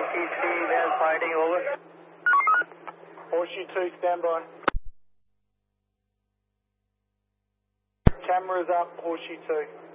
ACC, there's fighting, over. Horseshoe 2, stand by. Cameras up, Horseshoe 2.